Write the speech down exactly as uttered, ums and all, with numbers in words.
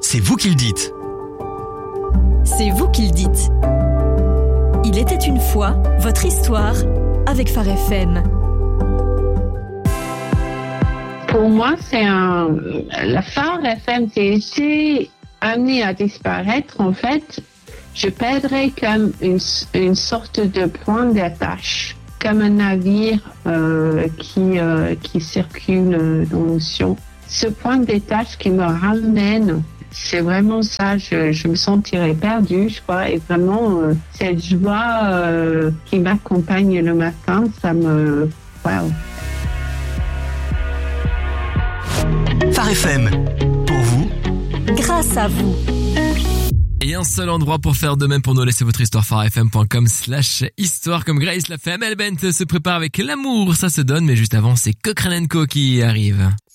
c'est vous qui le dites. C'est vous qui le dites. Il était une fois votre histoire avec Phare F M. Pour moi, c'est un. La Phare F M qui a été amenée à disparaître, en fait, je perdrais comme une, une sorte de point d'attache, comme un navire euh, qui, euh, qui circule dans l'océan. Ce point d'attache qui me ramène, c'est vraiment ça, je, je me sentirais perdue, je crois, et vraiment, euh, cette joie euh, qui m'accompagne le matin, ça me... Wow. Phare F M, pour vous, grâce à vous. Et un seul endroit pour faire de même pour nous laisser votre histoire, farfm.com slash histoire, comme Grace l'a fait. Amel Bent se prépare avec l'amour, ça se donne, mais juste avant, c'est Cochrane and Co qui arrive.